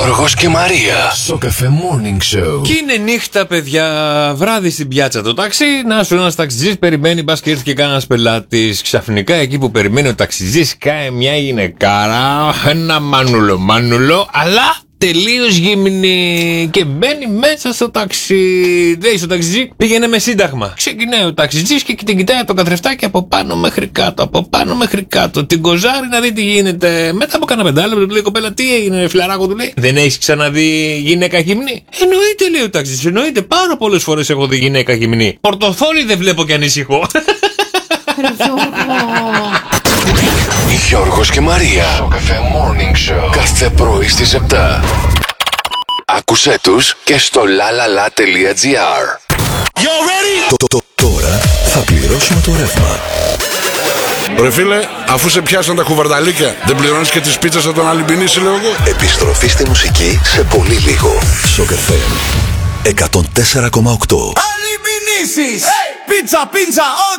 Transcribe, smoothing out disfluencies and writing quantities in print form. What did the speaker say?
Γιώργος και Μαρία. Σοκαφέ Morning Show. Και είναι νύχτα, παιδιά, βράδυ στην πιάτσα το ταξί. Να σου ένας ταξιτζής περιμένει, μπας και ήρθε και κανένας πελάτης. Ξαφνικά εκεί που περιμένει ο ταξιτζής κάει μια γυναικάρα, ένα μάνουλο, αλλά τελείως γυμνή. Και μπαίνει μέσα στο ταξί. Λέει στο ταξιτζή, πήγαινε με σύνταγμα. Ξεκινάει ο ταξιτζής και την κοιτάει το καθρεφτάκι από πάνω μέχρι κάτω. Την κοζάρει να δει τι γίνεται. Μετά από κάνα πεντάλεπτο του λέει: κοπέλα, τι έγινε, φιλαράκο, του λέει. Δεν έχεις ξαναδεί γυναίκα γυμνή? Εννοείται, λέει ο ταξιτζής, εννοείται. Πάρα πολλές φορές έχω δει γυναίκα γυμνή. Πορτοφόλι δεν βλέπω και ανησυχώ. Γιώργος και Μαρία. Σοκαφέ Morning Show. Κάθε πρωί στις 7. Άκουσέ τους και στο lalala.gr. Τώρα θα πληρώσουμε το ρεύμα. Ρε φίλε, αφού σε πιάσαν τα κουβαρνταλίκια, δεν πληρώνεις και τις πίτσες από τον Αλυμπινίση, λέω εγώ. Επιστροφή στη μουσική σε πολύ λίγο. Σοκαφέ 104,8. Αλυμπινίσεις! Πίτσα,